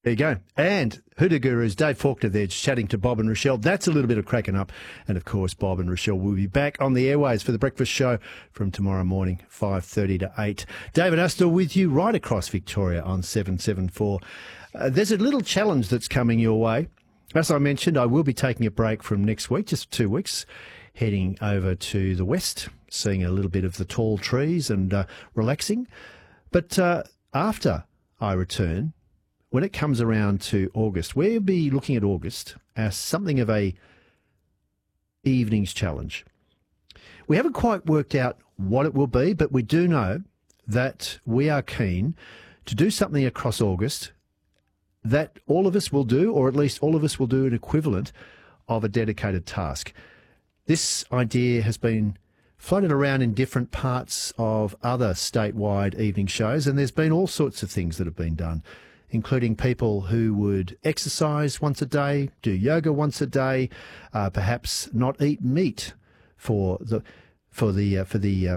There you go. And Hoodoo Gurus, Dave Faulkner there, chatting to Bob and Rochelle. That's a little bit of cracking up. And, of course, Bob and Rochelle will be back on the airways for the breakfast show from tomorrow morning, 5:30 to 8. David Astor with you right across Victoria on 774. There's a little challenge that's coming your way. As I mentioned, I will be taking a break from next week, just 2 weeks, heading over to the west, seeing a little bit of the tall trees and relaxing. But after I return, when it comes around to August, we'll be looking at August as something of a evenings challenge. We haven't quite worked out what it will be, but we do know that we are keen to do something across August that all of us will do, or at least all of us will do an equivalent of a dedicated task. This idea has been floated around in different parts of other statewide evening shows, and there's been all sorts of things that have been done, including people who would exercise once a day, do yoga once a day, perhaps not eat meat for the